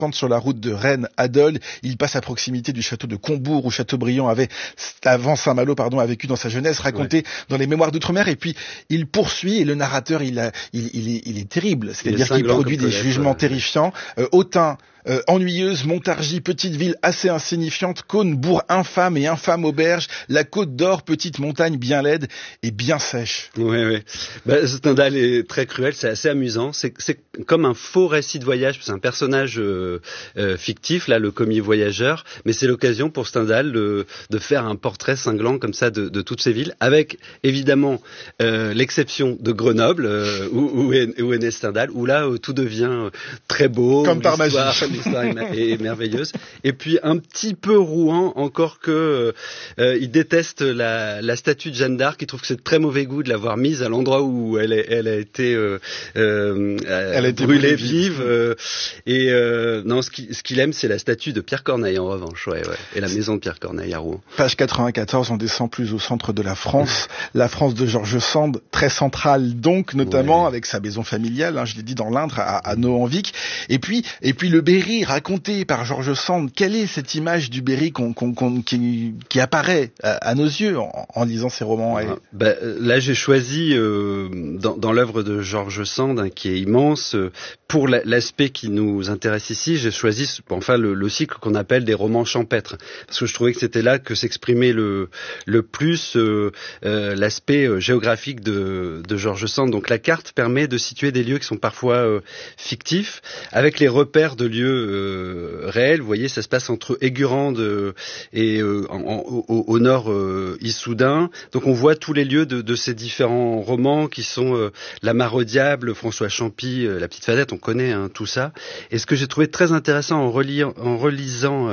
sur la route de Rennes à Dole. Il passe à proximité du château de Combourg où Chateaubriand avant Saint-Malo, a vécu dans sa jeunesse, raconté dans les Mémoires d'Outre-mer. Et puis il poursuit et le narrateur, il est terrible. C'est-à-dire qu'il produit des jugements terrifiants. Autun, ennuyeuse, Montargis, petite ville assez insignifiante, Cône, bourg infâme et infâme auberge, la Côte d'Or, petite montagne bien laide et bien sèche. Oui. Stendhal est très cruel, c'est assez amusant. C'est comme un faux récit de voyage. C'est un personnage fictif, là, le commis voyageur, mais c'est l'occasion pour Stendhal de faire un portrait cinglant comme ça de toutes ces villes, avec évidemment l'exception de Grenoble, où est né Stendhal, où là tout devient très beau, comme par magie. L'histoire est merveilleuse. Et puis un petit peu Rouen, encore que il déteste la statue de Jeanne d'Arc. Il trouve que c'est de très mauvais goût de l'avoir mise à l'endroit où elle a été brûlée vive. Non, ce qu'il aime, c'est la statue de Pierre Corneille en revanche. Ouais. Et la maison de Pierre Corneille à Rouen. Page 94, on descend plus au centre de la France. La France de George Sand, très centrale donc, notamment avec sa maison familiale, je l'ai dit, dans l'Indre, à Nohanvic. Et puis le Berry, raconté par George Sand. Quelle est cette image du Berry qui apparaît à nos yeux en lisant ces romans? Là, j'ai choisi dans l'œuvre de George Sand, qui est immense, pour l'aspect qui nous intéresse ici, j'ai choisi le cycle qu'on appelle des romans champêtres, parce que je trouvais que c'était là que s'exprimait le plus l'aspect géographique de George Sand. Donc la carte permet de situer des lieux qui sont parfois fictifs, avec les repères de lieux réels. Vous voyez, ça se passe entre Aigurande et au nord Issoudun. Donc on voit tous les lieux de ces différents romans qui sont La Mare au Diable, François Champy, La Petite Fadette, on connaît tout ça. Et ce que j'ai trouvé très intéressant en relisant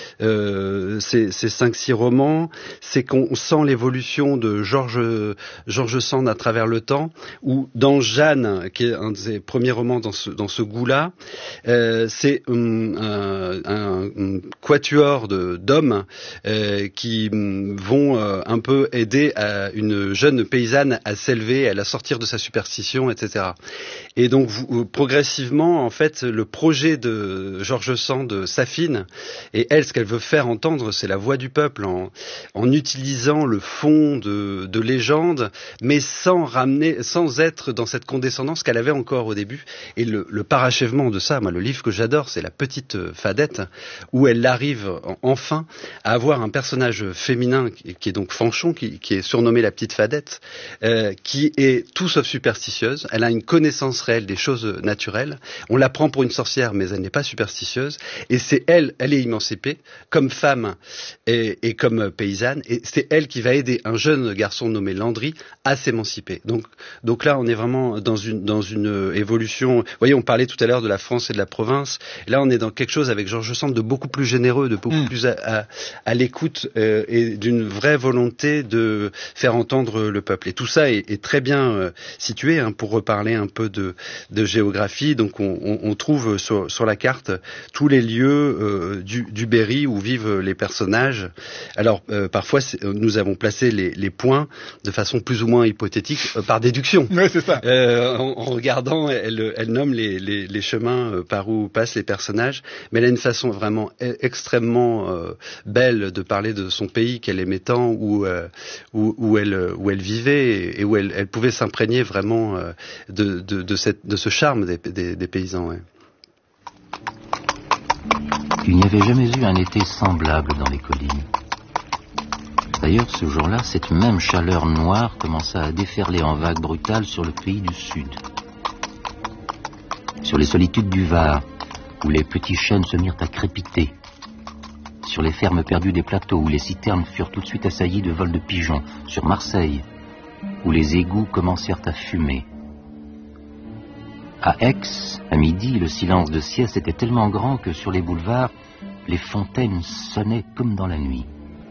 ces 5-6 romans, c'est qu'on sent l'évolution de George Sand à travers le temps, où dans Jeanne, qui est un de ses premiers romans dans ce goût-là, c'est un quatuor d'hommes qui vont un peu aider une jeune paysanne à s'élever, à la sortir de sa superstition, etc. Et donc progressivement, en fait, le projet de George Sand s'affine, et elle, ce qu'elle veut faire entendre, c'est la voix du peuple, en utilisant le fond de légende, mais sans être dans cette condescendance qu'elle avait encore au début. Et le parachèvement de ça, le livre que j'adore, c'est La Petite Fadette, où elle arrive enfin à avoir un personnage féminin qui est donc Fanchon, qui est surnommée La Petite Fadette, qui est tout sauf superstitieuse. Elle a une connaissance réelle des choses naturelles. On la prend pour une sorcière, mais elle n'est pas superstitieuse. Et c'est elle est émancipée comme femme et comme paysanne. Et c'est elle qui va aider un jeune garçon nommé Landry à s'émanciper. Donc là, on est vraiment dans une évolution. Vous voyez, on parlait tout à l'heure de la France et de la province. Là, on est dans quelque chose avec George Sand de beaucoup plus généreux, de beaucoup plus à l'écoute et d'une vraie volonté de faire entendre le peuple. Et tout ça est très bien situé, pour reparler un peu de géographie. Donc on trouve sur la carte tous les lieux du Berry où vivent les personnages. Alors parfois nous avons placé les points de façon plus ou moins hypothétique par déduction. Oui, c'est ça. En regardant, elle nomme les chemins par où passent les personnages, mais elle a une façon vraiment extrêmement belle de parler de son pays qu'elle aimait tant, où elle vivait et où elle pouvait s'imprégner vraiment de ce charme des paysans. Ouais. Il n'y avait jamais eu un été semblable dans les collines. D'ailleurs, ce jour-là, cette même chaleur noire commença à déferler en vagues brutales sur le pays du Sud. Sur les solitudes du Var, où les petits chênes se mirent à crépiter. Sur les fermes perdues des plateaux, où les citernes furent tout de suite assaillies de vols de pigeons. Sur Marseille, où les égouts commencèrent à fumer. À Aix, à midi, le silence de sieste était tellement grand que sur les boulevards, les fontaines sonnaient comme dans la nuit.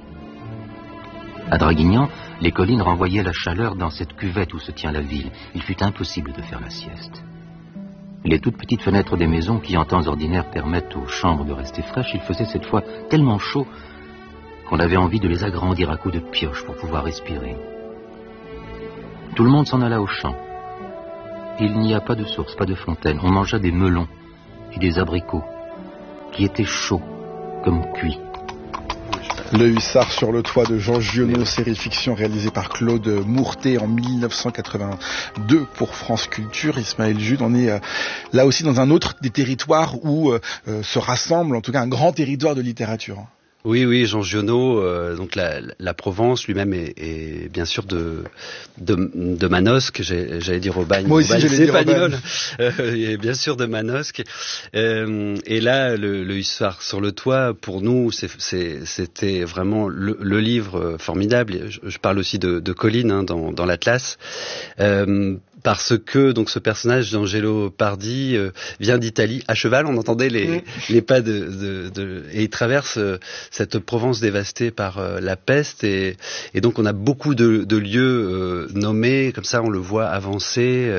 À Draguignan, les collines renvoyaient la chaleur dans cette cuvette où se tient la ville. Il fut impossible de faire la sieste. Les toutes petites fenêtres des maisons qui en temps ordinaire permettent aux chambres de rester fraîches, il faisait cette fois tellement chaud qu'on avait envie de les agrandir à coups de pioche pour pouvoir respirer. Tout le monde s'en alla au champ. Il n'y a pas de source, pas de fontaine. On mangea des melons et des abricots. qui était chaud, comme cuit. Le Hussard sur le toit de Jean Giono, série fiction réalisée par Claude Mourtet en 1982 pour France Culture. Ismaël Jude, on est là aussi dans un autre des territoires où se rassemble, en tout cas un grand territoire de littérature. Oui, Jean Giono, donc la Provence lui-même est bien sûr de Manosque, j'allais dire Aubagne. Moi aussi, j'allais dire Aubagne. Et bien sûr de Manosque. Et là, le Hussard sur le toit, pour nous, c'était vraiment le livre formidable. Je parle aussi de Colline dans l'Atlas. Parce que donc ce personnage d'Angelo Pardi vient d'Italie à cheval, on entendait les pas et il traverse cette Provence dévastée par la peste et donc on a beaucoup de lieux nommés comme ça, on le voit avancer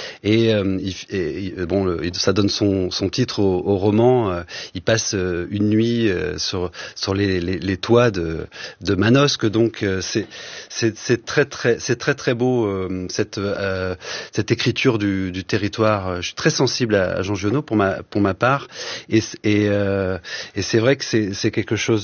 ça donne son titre au roman. Il passe une nuit sur les toits de Manosque, donc c'est très beau cette écriture du territoire. Je suis très sensible à Jean Giono pour ma part, et c'est vrai que c'est quelque chose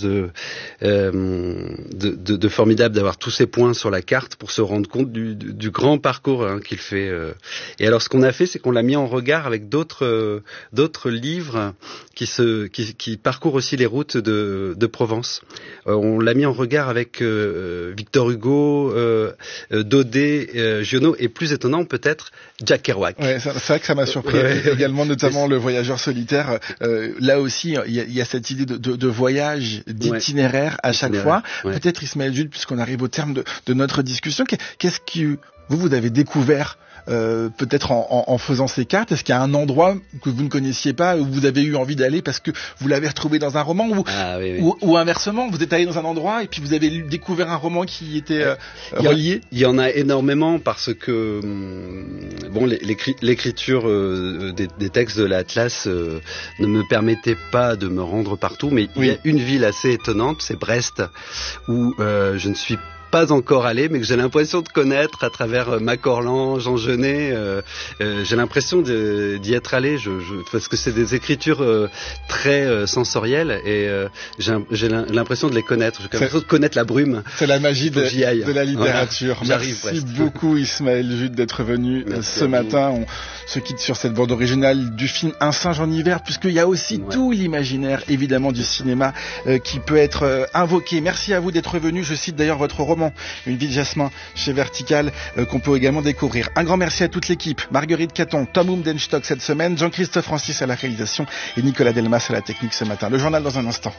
de formidable d'avoir tous ces points sur la carte pour se rendre compte du grand parcours qu'il fait. Et alors ce qu'on a fait, c'est qu'on l'a mis en regard avec d'autres livres qui parcourent aussi les routes de Provence. On l'a mis en regard avec Victor Hugo, Daudet, Giono, et plus étonnant peut-être Jack Kerouac. Ouais, c'est vrai que ça m'a surpris également, notamment Le Voyageur solitaire. Là aussi, il y a cette idée de voyage, d'itinéraire à chaque fois. Ouais. Peut-être Ismaël Jude, puisqu'on arrive au terme de notre discussion, qu'est-ce que vous avez découvert peut-être en faisant ces cartes? Est-ce qu'il y a un endroit que vous ne connaissiez pas, où vous avez eu envie d'aller parce que vous l'avez retrouvé dans un roman, ou inversement, vous êtes allé dans un endroit et puis vous avez découvert un roman qui était relié? Il y en a énormément parce que l'écriture des textes de l'Atlas ne me permettait pas de me rendre partout, mais il y a une ville assez étonnante, c'est Brest, où je ne suis pas encore allé, mais que j'ai l'impression de connaître à travers Macorlan, Jean Genet. J'ai l'impression d'y être allé, parce que c'est des écritures très sensorielles, et j'ai l'impression de les connaître. J'ai l'impression de connaître la brume. C'est la magie de la littérature. Voilà. Merci beaucoup Ismaël Jude d'être venu ce matin. On se quitte sur cette bande originale du film Un singe en hiver, puisqu'il y a aussi tout l'imaginaire évidemment du cinéma qui peut être invoqué. Merci à vous d'être venu. Je cite d'ailleurs votre roman Une vie de jasmin chez Vertical, qu'on peut également découvrir. Un grand merci à toute l'équipe, Marguerite Caton, Tom Umdenstock cette semaine, Jean-Christophe Francis à la réalisation et Nicolas Delmas à la technique ce matin. Le journal dans un instant.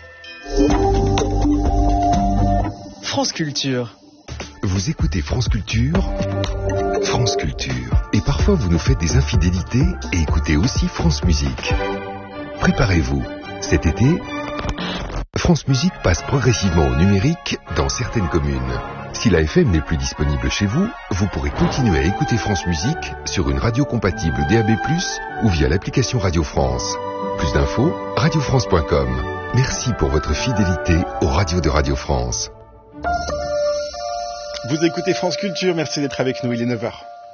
France Culture. Vous écoutez France Culture, France Culture. Et parfois vous nous faites des infidélités et écoutez aussi France Musique. Préparez-vous, cet été, France Musique passe progressivement au numérique dans certaines communes. Si la FM n'est plus disponible chez vous, vous pourrez continuer à écouter France Musique sur une radio compatible DAB+, ou via l'application Radio France. Plus d'infos, radiofrance.com. Merci pour votre fidélité aux radios de Radio France. Vous écoutez France Culture, merci d'être avec nous, il est 9h.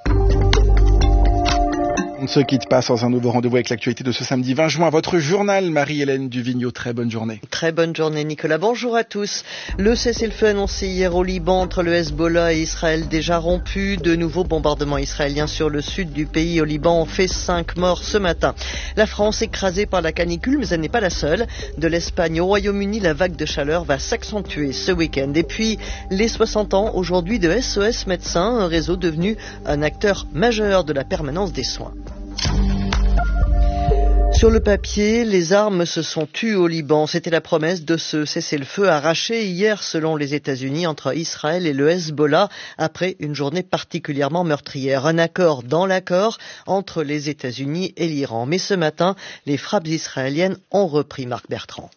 On ne se quitte pas sans un nouveau rendez-vous avec l'actualité de ce samedi 20 juin. Votre journal, Marie-Hélène Duvigneau. Très bonne journée. Très bonne journée, Nicolas. Bonjour à tous. Le cessez-le-feu annoncé hier au Liban entre le Hezbollah et Israël déjà rompu. De nouveaux bombardements israéliens sur le sud du pays au Liban ont fait 5 morts ce matin. La France écrasée par la canicule, mais elle n'est pas la seule. De l'Espagne au Royaume-Uni, la vague de chaleur va s'accentuer ce week-end. Et puis, les 60 ans aujourd'hui de SOS Médecins, un réseau devenu un acteur majeur de la permanence des soins. Sur le papier, les armes se sont tues au Liban. C'était la promesse de ce cessez-le-feu arraché hier, selon les États-Unis, entre Israël et le Hezbollah, après une journée particulièrement meurtrière. Un accord dans l'accord entre les États-Unis et l'Iran. Mais ce matin, les frappes israéliennes ont repris, Marc Bertrand.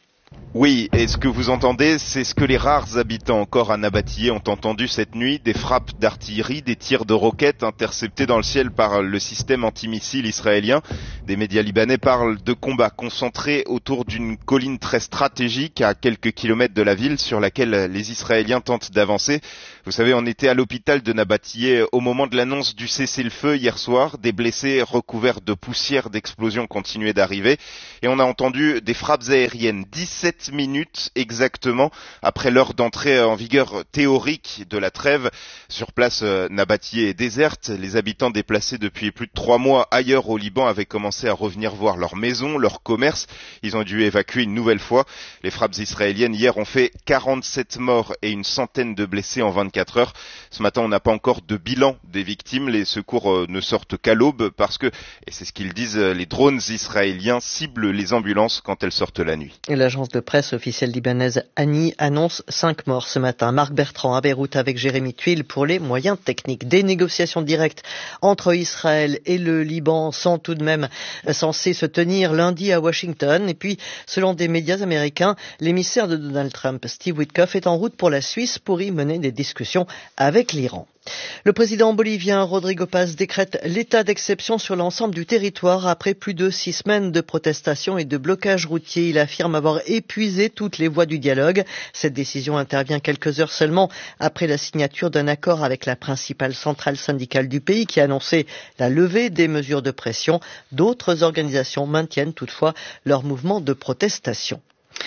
Oui, et ce que vous entendez, c'est ce que les rares habitants encore à Nabatillé ont entendu cette nuit, des frappes d'artillerie, des tirs de roquettes interceptés dans le ciel par le système antimissile israélien. Des médias libanais parlent de combats concentrés autour d'une colline très stratégique à quelques kilomètres de la ville sur laquelle les Israéliens tentent d'avancer. Vous savez, on était à l'hôpital de Nabatillé au moment de l'annonce du cessez-le-feu hier soir. Des blessés recouverts de poussière d'explosion continuaient d'arriver et on a entendu des frappes aériennes. 17 minutes exactement après l'heure d'entrée en vigueur théorique de la trêve. Sur place, Nabatillé est déserte. Les habitants déplacés depuis plus de 3 mois ailleurs au Liban avaient commencé à revenir voir leurs maisons, leurs commerces. Ils ont dû évacuer une nouvelle fois. Les frappes israéliennes hier ont fait 47 morts et une centaine de blessés en 24 heures. Ce matin, on n'a pas encore de bilan des victimes. Les secours ne sortent qu'à l'aube parce que, et c'est ce qu'ils disent, les drones israéliens ciblent les ambulances quand elles sortent la nuit. Et l'agence de presse officielle libanaise ANI annonce 5 morts ce matin. Marc Bertrand à Beyrouth avec Jérémy Tuile pour les moyens techniques. Des négociations directes entre Israël et le Liban sont tout de même censées se tenir lundi à Washington. Et puis, selon des médias américains, l'émissaire de Donald Trump, Steve Witkoff, est en route pour la Suisse pour y mener des discussions avec l'Iran. Le président bolivien Rodrigo Paz décrète l'état d'exception sur l'ensemble du territoire après plus de 6 semaines de protestations et de blocages routiers. Il affirme avoir épuisé toutes les voies du dialogue. Cette décision intervient quelques heures seulement après la signature d'un accord avec la principale centrale syndicale du pays qui a annoncé la levée des mesures de pression. D'autres organisations maintiennent toutefois leur mouvement de protestation.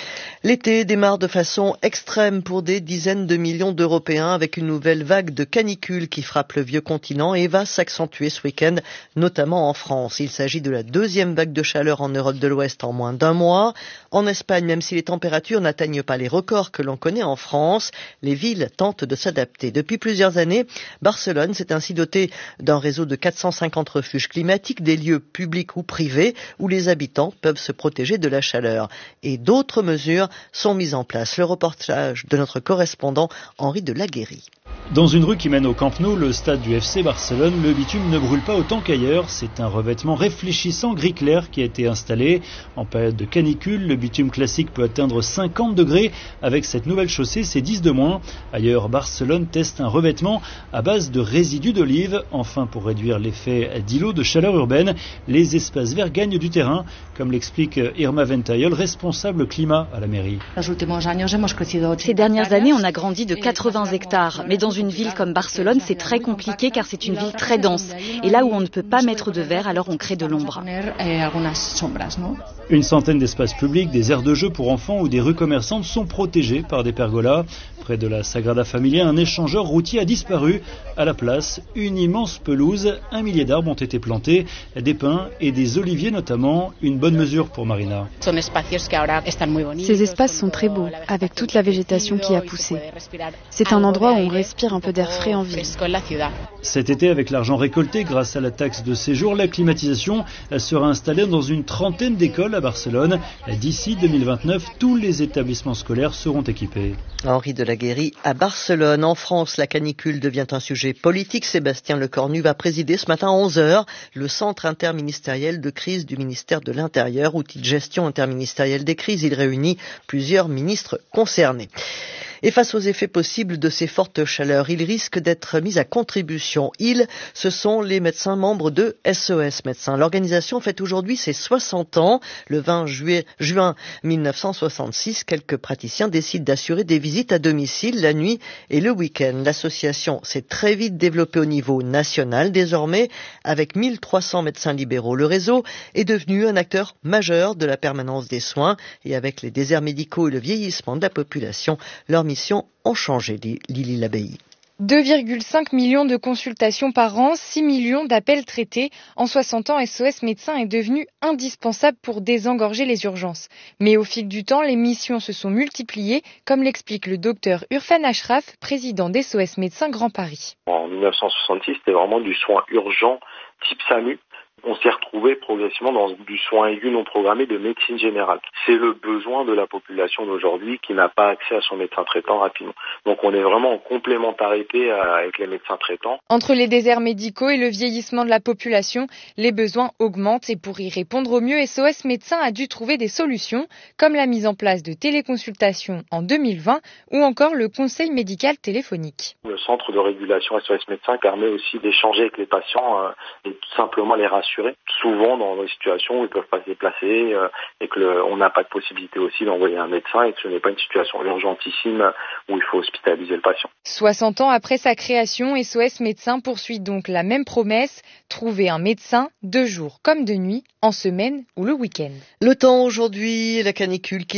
L'été démarre de façon extrême pour des dizaines de millions d'Européens avec une nouvelle vague de canicule qui frappe le vieux continent et va s'accentuer ce week-end, notamment en France. Il s'agit de la 2e vague de chaleur en Europe de l'Ouest en moins d'1 mois. En Espagne, même si les températures n'atteignent pas les records que l'on connaît en France, les villes tentent de s'adapter. Depuis plusieurs années, Barcelone s'est ainsi dotée d'un réseau de 450 refuges climatiques, des lieux publics ou privés où les habitants peuvent se protéger de la chaleur. Et d'autres mesures sont mises en place. Le reportage de notre correspondant Henri de Laguérie. Dans une rue qui mène au Camp Nou, le stade du FC Barcelone, le bitume ne brûle pas autant qu'ailleurs. C'est un revêtement réfléchissant gris clair qui a été installé. En période de canicule, le bitume classique peut atteindre 50 degrés. Avec cette nouvelle chaussée, c'est 10 de moins. Ailleurs, Barcelone teste un revêtement à base de résidus d'olive. Enfin, pour réduire l'effet d'îlot de chaleur urbaine, les espaces verts gagnent du terrain, comme l'explique Irma Ventayol, responsable climat à la mairie. Ces dernières années, on a grandi de 80 hectares. Mais dans une ville comme Barcelone, c'est très compliqué car c'est une ville très dense. Et là où on ne peut pas mettre de verre, alors on crée de l'ombre. Une centaine d'espaces publics, des aires de jeux pour enfants ou des rues commerçantes sont protégées par des pergolas. Près de la Sagrada Familia, un échangeur routier a disparu. À la place, une immense pelouse, 1 millier d'arbres ont été plantés, des pins et des oliviers notamment. Une bonne mesure pour Marina. Ces espaces sont très beaux, avec toute la végétation qui a poussé. C'est un endroit où on respire un peu d'air frais en ville. Cet été, avec l'argent récolté grâce à la taxe de séjour, la climatisation sera installée dans une trentaine d'écoles à Barcelone. D'ici 2029, tous les établissements scolaires seront équipés. Henri de Laguérie à Barcelone. En France, la canicule devient un sujet politique. Sébastien Lecornu va présider ce matin à 11h le centre interministériel de crise du ministère de l'Intérieur, outil de gestion interministérielle des crises. Il réunit plusieurs ministres concernés. Et face aux effets possibles de ces fortes chaleurs, il risque d'être mis à contribution. Ce sont les médecins membres de SOS Médecins. L'organisation fête aujourd'hui ses 60 ans. Le 20 juin 1966, quelques praticiens décident d'assurer des visites à domicile la nuit et le week-end. L'association s'est très vite développée au niveau national. Désormais, avec 1300 médecins libéraux, le réseau est devenu un acteur majeur de la permanence des soins. Et avec les déserts médicaux et le vieillissement de la population, leur mission ont changé, Lily Labbaye. 2,5 millions de consultations par an, 6 millions d'appels traités. En 60 ans, SOS Médecins est devenu indispensable pour désengorger les urgences. Mais au fil du temps, les missions se sont multipliées, comme l'explique le docteur Urfan Ashraf, président d'SOS Médecins Grand Paris. En 1966, c'était vraiment du soin urgent type SAMU. On s'est retrouvé progressivement dans du soin aigu non programmé de médecine générale. C'est le besoin de la population d'aujourd'hui qui n'a pas accès à son médecin traitant rapidement. Donc on est vraiment en complémentarité avec les médecins traitants. Entre les déserts médicaux et le vieillissement de la population, les besoins augmentent et pour y répondre au mieux, SOS Médecins a dû trouver des solutions comme la mise en place de téléconsultations en 2020 ou encore le conseil médical téléphonique. Le centre de régulation SOS Médecins permet aussi d'échanger avec les patients et tout simplement les rassurer. Souvent dans des situations où ils ne peuvent pas se déplacer et qu'on n'a pas de possibilité aussi d'envoyer un médecin et que ce n'est pas une situation urgentissime où il faut hospitaliser le patient. 60 ans après sa création, SOS Médecins poursuit donc la même promesse, trouver un médecin de jour comme de nuit, en semaine ou le week-end. Le temps aujourd'hui, la canicule qui